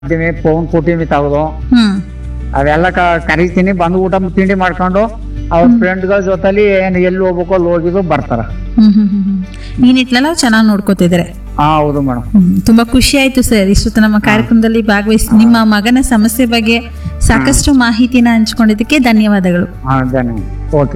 Phone ಕೊಟ್ಟಿನಿ ತಗದು ಹ್ಮ್ ಅವೆಲ್ಲ ಕರಿತೀನಿ, ಬಂದು ಊಟ ತಿಂಡಿ ಮಾಡ್ಕೊಂಡು ಅವ್ರ ಫ್ರೆಂಡ್ಗಳ ಜೊತೆಲಿ ಏನ್ ಎಲ್ಲಿ ಹೋಗ್ಬೇಕು ಅಲ್ಲಿ ಹೋಗಿದ್ದು ಬರ್ತಾರ. ಹ್ಮ್ ಹ್ಮ್ ಹ್ಮ್ ಹ್ಮ್ ಈ ನಿಟ್ಟಿನೆಲ್ಲ ಚೆನ್ನಾಗಿ ನೋಡ್ಕೋತಿದ್ದಾರೆ. ಹೌದು ಮೇಡಮ್. ತುಂಬಾ ಖುಷಿ ಆಯ್ತು ಸರ್, ಇಷ್ಟೊತ್ತು ನಮ್ಮ ಕಾರ್ಯಕ್ರಮದಲ್ಲಿ ಭಾಗವಹಿಸಿ ನಿಮ್ಮ ಮಗನ ಸಮಸ್ಯೆ ಬಗ್ಗೆ ಸಾಕಷ್ಟು ಮಾಹಿತಿನ ಹಂಚ್ಕೊಂಡಿದ್ದಕ್ಕೆ ಧನ್ಯವಾದಗಳು. ಧನ್ಯವಾದ. ಓಕೆ.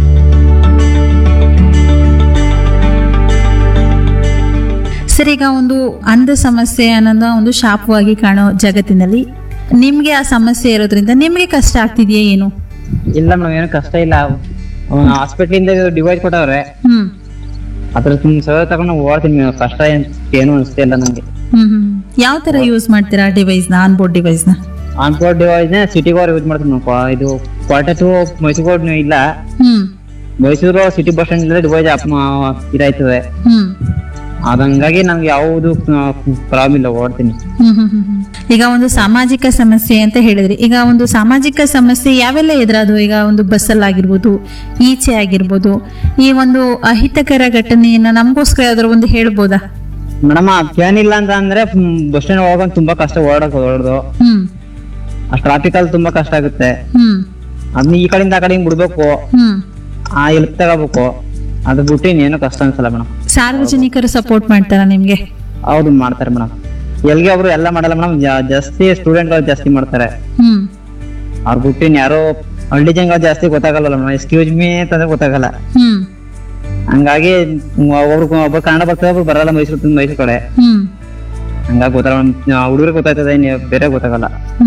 ಸರ್, ಈಗ ಒಂದು ಅಂಧ ಸಮಸ್ಯೆ ಅನ್ನೋದ ಒಂದು ಶಾಪವಾಗಿ ಕಾಣೋ ಜಗತ್ತಿನಲ್ಲಿ ನಿಮ್ಗೆ ಆ ಸಮಸ್ಯೆ ಇರೋದ್ರಿಂದ ನಿಮ್ಗೆ ಕಷ್ಟ ಆಗ್ತಿದೆಯಾ ಏನು? ಇಲ್ಲ ಮೇಡಮ್, ಏನು ಕಷ್ಟ ಇಲ್ಲ. ಹಾಸ್ಪಿಟ್ಲ್ ಇಂದ ಡಿವೈಸ್ ಕೊಟ್ಟವ್ರೆ, ಹ್ಮ್ ಅದ್ರ ಸರ್ ತಗೊಂಡು ಓಡ್ತೀನಿ. ಕಷ್ಟ ಏನು ಅನಿಸ್ತಿಲ್ಲ ನಂಗೆ. ಹ್ಮ್ ಯಾವ ತರ ಯೂಸ್ ಮಾಡ್ತೀರಾ ಡಿವೈಸ್ ನ, ಆನ್ಬೋರ್ಡ್ ಡಿವೈಸ್ ನ? ಆನ್ಬೋರ್ಡ್ ಡಿವೈಸ್ ನ ಸಿಟಿಗೋರ್ ಯೂಸ್ ಮಾಡ್ತೀನಿ. ಇದು ಕ್ವಾರ್ಟರ್ ಟು ಮೈಸೂರು ಇಲ್ಲ, ಹ್ಮ್ Mysuru city bus stand device ಇದಾಯ್ತದೆ. ಹ್ಮ್ ಅದಂಗಾಗಿ ನಮ್ಗೆ ಯಾವುದು ಪ್ರಾಬ್ಲಮ್ ಇಲ್ಲ, ಓಡ್ತೀನಿ. ಈಗ ಒಂದು ಸಾಮಾಜಿಕ ಸಮಸ್ಯೆ ಅಂತ ಹೇಳಿದ್ರಿ. ಈಗ ಒಂದು ಸಾಮಾಜಿಕ ಸಮಸ್ಯೆ ಯಾವೆಲ್ಲ ಎದುರಾದು? ಈಗ ಒಂದು ಬಸ್ಸಲ್ಲಿ ಆಗಿರ್ಬೋದು, ಈಚೆ ಆಗಿರ್ಬೋದು, ಈ ಒಂದು ಅಹಿತಕರ ಘಟನೆಯನ್ನ ನಮಗೋಸ್ಕರ ಯಾವ್ದಾದ್ರು ಒಂದು ಹೇಳ್ಬೋದಾ? ಮೇಡಮ್, ಫ್ಯಾನ್ ಇಲ್ಲ ಅಂತ ಅಂದ್ರೆ ಬಸ್ ಸ್ಟ್ಯಾಂಡ್ ಹೋಗೋದು ತುಂಬಾ ಕಷ್ಟ, ಓಡೋದು ಹ್ಮ್ ಟ್ರಾಫಿಕ್ ಅಲ್ಲಿ ತುಂಬಾ ಕಷ್ಟ ಆಗುತ್ತೆ. ಹ್ಮ್ ಅದನ್ನ ಈ ಕಡೆಯಿಂದ ಆ ಕಡೆ ಬಿಡ್ಬೇಕು, ಹ್ಮ್ ಎಲ್ಪ್ ತಗೋಬೇಕು. ಅದು ಬಿಟ್ಟು ಇನ್ನೇನು ಕಷ್ಟ ಅನ್ಸಲ್ಲ ಮೇಡಮ್. ಸಾರ್ವಜನಿಕರು ಸಪೋರ್ಟ್ ಮಾಡ್ತಾರ ನಿಮ್ಗೆ? ಹೌದು, ಮಾಡ್ತಾರೆ ಮೇಡಮ್. ಎಲ್ಗೆ ಒಬ್ರು ಎಲ್ಲ ಮಾಡಲ್ಲ ಮೇಡಮ್, ಜಾಸ್ತಿ ಸ್ಟೂಡೆಂಟ್ ಗಳು ಜಾಸ್ತಿ ಮಾಡ್ತಾರೆ. ಹ್ಮ್ ಅವ್ರ ಬಿಟ್ಟು ಯಾರೋ ಹಳ್ಳಿ ಜನ ಜಾಸ್ತಿ ಗೊತ್ತಾಗಲ್ಲ ಮೇಡಮ್. ಎಕ್ಸ್ಕ್ಯೂಸ್ ಮೀ ಅಂತಂದ್ರೆ ಗೊತ್ತಾಗಲ್ಲ. ಹ್ಮ್ ಹಂಗಾಗಿ ಒಬ್ರು ಕನ್ನಡ ಬರ್ತಾರೆ, ಒಬ್ರು ಬರಲ್ಲ ಮೈಸೂರು ಕಡೆ. ಹ್ಮ್ ಹಂಗಾಗಿ ಗೊತ್ತಾಗಲ್ಲ, ಹುಡುಗರಿಗೆ ಗೊತ್ತಾಯ್ತದೆ, ಬೇರೆ ಗೊತ್ತಾಗಲ್ಲ.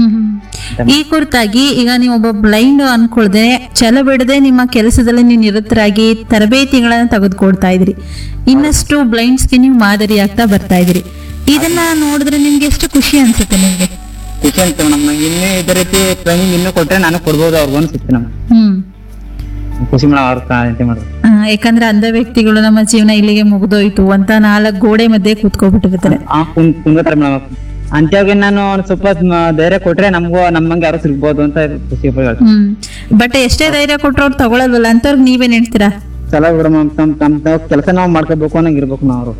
ಈ ಕುರಿತಾಗಿ ಈಗ ನೀವು ಒಬ್ಬ ಬ್ಲೈಂಡ್ ಅನ್ಕೊಳ್ದೆ ಛಲ ಬಿಡದೆ ನಿಮ್ಮ ಕೆಲಸದಲ್ಲಿ ನೀವು ನಿರತರಾಗಿ ತರಬೇತಿಗಳನ್ನ ತೆಗೆದುಕೊಡ್ತಾ ಇದ್ರಿ. ಇನ್ನಷ್ಟು ಬ್ಲೈಂಡ್ಸ್ಗೆ ನೀವು ಮಾದರಿ ಆಗ್ತಾ ಬರ್ತಾ ಇದ್ರಿ. ಇದನ್ನ ನೋಡಿದ್ರೆ ನಿಮ್ಗೆ ಎಷ್ಟು ಖುಷಿ ಅನ್ಸುತ್ತೆ ನಿಮ್ಗೆ? ಖುಷಿ ಅಂತ ಮೇಡಮ್. ನಂಗೆ ಇನ್ನೂ ಇದೇ ರೀತಿ ಟ್ರೈನಿಂಗ್ ಇನ್ನೂ ಕೊಟ್ರೆ ನಾನು ಕೊಡ್ಬೋದು ಅವ್ರಿಗೂ ಅನ್ಸುತ್ತೆ ನಮ್ಗೆ. ಖುಷಿ ಮೇಡಮ್, ಅವ್ರ ಮಾಡೋದು. ಯಾಕಂದ್ರೆ ಅಂಧ ವ್ಯಕ್ತಿಗಳು ನಮ್ಮ ಜೀವನ ಇಲ್ಲಿಗೆ ಮುಗಿದೋಯ್ತು ಅಂತ 4 ಗೋಡೆ ಮಧ್ಯೆ ಕೂತ್ಕೊಬಿಟ್ಟಿರ್ತಾರೆ. ಕುಂದ್ಕೋತಾರೆ ಮೇಡಮ್. ಅಂತ್ಯಾಗೆ ನಾನು ಸ್ವಲ್ಪ ಧೈರ್ಯ ಕೊಟ್ರೆ ನಮ್ಮಂಗೆ ಯಾರು ಸಿಗ್ಬೋದು ಅಂತ ಖುಷಿ. ಬಟ್ ಎಷ್ಟೇ ಧೈರ್ಯ ಕೊಟ್ರು ಅವ್ರು ತಗೊಳಲ್ವಲ್ಲ, ಅಂತವ್ರಿಗೆ ನೀವೇನ್ ಹೇಳ್ತೀರಾ? ಚಲೋ ಬಿಡ ಕೆಲಸ ನಾವು ಮಾಡ್ಕೋಬೇಕು ಅನ್ನಂಗ್ ಇರ್ಬೇಕು ನಾವು.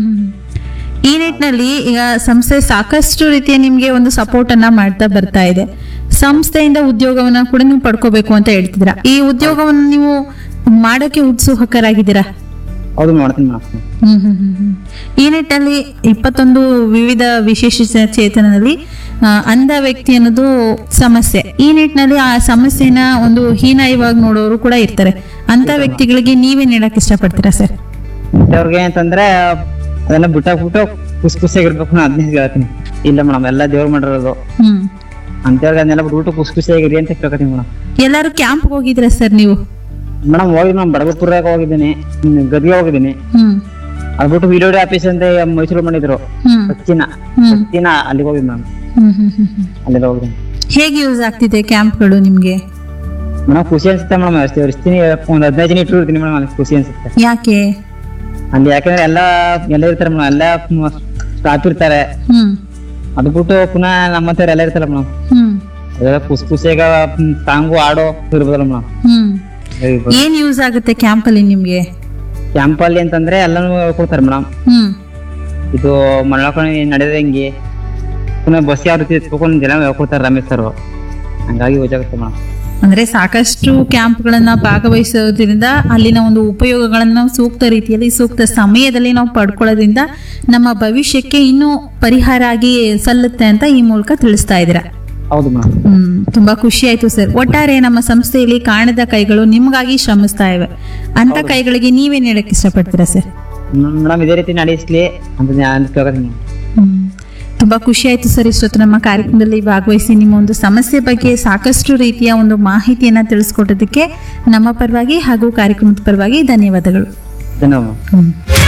ಈ ನಿಟ್ಟಿನಲ್ಲಿ ಈಗ ಸಂಸ್ಥೆ ಸಾಕಷ್ಟು ರೀತಿಯ ನಿಮ್ಗೆ ಒಂದು ಸಪೋರ್ಟ್ ಅನ್ನ ಮಾಡ್ತಾ ಬರ್ತಾ ಇದೆ. ಸಂಸ್ಥೆಯಿಂದ ಉದ್ಯೋಗವನ್ನ ಕೂಡ ನೀವು ಪಡ್ಕೋಬೇಕು ಅಂತ ಹೇಳ್ತಿದ್ದೀರಾ. ಈ ಉದ್ಯೋಗವನ್ನು ನೀವು ಮಾಡೋಕೆ ಉತ್ಸುಕರಾಗಿದ್ದೀರಾ? ಹೌದು, ಮಾಡ್ತೀನಿ ಮೇಡಮ್. ಈ ನಿಟ್ಟಿನಲ್ಲಿ 21 ವಿವಿಧ ವಿಶೇಷ ಚೇತನದಲ್ಲಿ ಅಂಧ ವ್ಯಕ್ತಿ ಅನ್ನೋದು ಸಮಸ್ಯೆ. ಈ ನಿಟ್ಟಿನಲ್ಲಿ ಆ ಸಮಸ್ಯೆನ ಒಂದು ಹೀನಾಯವಾಗಿ ನೋಡೋರು ಕೂಡ ಇರ್ತಾರೆ. ಅಂತ ವ್ಯಕ್ತಿಗಳಿಗೆ ನೀವೇನ್ ಹೇಳಕ್ ಇಷ್ಟಪಡ್ತೀರಾ ಸರ್? ಅವ್ರಿಗೆ ಅಂತಂದ್ರೆ ಅದನ್ನ ಬಿಟ್ಟಾಕ್ಬಿಟ್ಟು ಖುಷಿಯಾಗಿರ್ಬೇಕು ನಾನು ಅದನ್ನೇ ಹೇಳ್ತೀನಿ. ಇಲ್ಲ ಮೇಡಮ್, ಎಲ್ಲ ದೇವ್ರು ಮಾಡಿರೋದು. ಅಂತವ್ರಿಗೆ ಅದನ್ನೆಲ್ಲ ಬಿಟ್ಬಿಟ್ಟು ಖುಷಿಯಾಗಿರಿ ಅಂತ ಕೇಳ್ತೀನಿ ಮೇಡಮ್. ಎಲ್ಲಾರು ಕ್ಯಾಂಪ್ ಹೋಗಿದ್ರ ಸರ್ ನೀವು? ಮೇಡಮ್ ಹೋಗಿ ನಾನು ಬಡಗಪುರಾಗ ಹೋಗಿದ್ದೀನಿ, ಗದ್ಗೆ ಹೋಗಿದ್ದೀನಿ. ಅದ್ಬಿಟ್ಟು ವಿಡಿಯೋ ಆಫೀಸ್ ಅಂತ ಮೈಸೂರು ಮಾಡಿದ್ರು, ಹಚ್ಚಿನ ಅಲ್ಲಿಗೆ ಹೋಗಿದ್ ಮೇಡಮ್. ಅಲ್ಲಿಗೆ ಹೋಗಿದ್ದೀನಿ. ಹೇಗೆ ಯೂಸ್ ಆಗ್ತಿದೆ ಕ್ಯಾಂಪ್ಗಳು ನಿಮ್ಗೆ? ಮೇಡಮ್ ಖುಷಿ ಅನ್ಸುತ್ತೆ ಮೇಡಮ್. ಇರ್ತೀನಿ, ಒಂದ್ 15 ದಿನ ಇರ್ತೀನಿ ಮೇಡಮ್. ಅಲ್ಲಿ ಖುಷಿ ಅನ್ಸುತ್ತೆ. ಯಾಕೆ? ಅಲ್ಲಿ ಯಾಕಂದ್ರೆ ಎಲ್ಲ ಇರ್ತಾರೆ ಮೇಡಮ್, ಎಲ್ಲ ಸ್ಟಾಫ್ ಇರ್ತಾರೆ. ಅದು ಬಿಟ್ಟು ಪುನಃ ನಮ್ಮಂತವ್ರು ಎಲ್ಲ ಇರ್ತಾರ ಮೇಡಮ್. ಅದೆಲ್ಲ ಖುಷಿಯಾಗ ಸಾಂಗು ಆಡೋ ಇರ್ಬೋದಲ್ಲ ಮೇಡಮ್. ಏನ್ ಯೂಸ್ ಆಗುತ್ತೆ ಕ್ಯಾಂಪ್ ಅಲ್ಲಿ ನಿಮ್ಗೆ? ಕ್ಯಾಂಪ್ ಅಲ್ಲಿ ಅಂತಂದ್ರೆ ಎಲ್ಲಾನು ಹೇಳ್ಕೊಡ್ತಾರೆ ಮೇಡಮ್. ಇದು ಮಣ್ಣಾಕೊಂಡು ನಡೆದ ಹೆಂಗೆ, ಪುನಃ ಬಸ್ ಯಾವ ರೀತಿ ಎತ್ಕೊಂಡು ಜನ ಹೇಳ್ಕೊಡ್ತಾರೆ ರಮೇಶ್ ಸರ್. ಹಂಗಾಗಿ ಯೂಸ್ ಆಗುತ್ತೆ ಮೇಡಮ್. ಅಂದ್ರೆ ಸಾಕಷ್ಟು ಕ್ಯಾಂಪ್ಗಳನ್ನ ಭಾಗವಹಿಸೋದ್ರಿಂದ ಅಲ್ಲಿನ ಒಂದು ಉಪಯೋಗಗಳನ್ನ ಸೂಕ್ತ ರೀತಿಯಲ್ಲಿ ಸೂಕ್ತ ಸಮಯದಲ್ಲಿ ನಾವು ಪಡ್ಕೊಳ್ಳೋದ್ರಿಂದ ನಮ್ಮ ಭವಿಷ್ಯಕ್ಕೆ ಇನ್ನೂ ಪರಿಹಾರ ಆಗಿ ಸಲ್ಲುತ್ತೆ ಅಂತ ಈ ಮೂಲಕ ತಿಳಿಸ್ತಾ ಇದ್ದೀರಾ. ಹೌದು ಮೇಡಮ್. ತುಂಬಾ ಖುಷಿ ಆಯ್ತು ಸರ್. ಒಟ್ಟಾರೆ ನಮ್ಮ ಸಂಸ್ಥೆಯಲ್ಲಿ ಕಾಣದ ಕೈಗಳು ನಿಮ್ಗಾಗಿ ಶ್ರಮಿಸ್ತಾ ಇವೆ. ಅಂತ ಕೈಗಳಿಗೆ ನೀವೇನ್ ಹೇಳಕ್ ಇಷ್ಟಪಡ್ತೀರಾ ಸರ್? ಮೇಡಮ್ ಇದೇ ರೀತಿ ನಡೆಸಲಿ ಅಂತ. ತುಂಬಾ ಖುಷಿ ಆಯ್ತು ಸರ್. ಇಷ್ಟೊತ್ತು ನಮ್ಮ ಕಾರ್ಯಕ್ರಮದಲ್ಲಿ ಭಾಗವಹಿಸಿ ನಿಮ್ಮ ಒಂದು ಸಮಸ್ಯೆ ಬಗ್ಗೆ ಸಾಕಷ್ಟು ರೀತಿಯ ಒಂದು ಮಾಹಿತಿಯನ್ನ ತಿಳಿಸ್ಕೊಟ್ಟದಕ್ಕೆ ನಮ್ಮ ಪರವಾಗಿ ಹಾಗೂ ಕಾರ್ಯಕ್ರಮದ ಪರವಾಗಿ ಧನ್ಯವಾದಗಳು. ಧನ್ಯವಾದ.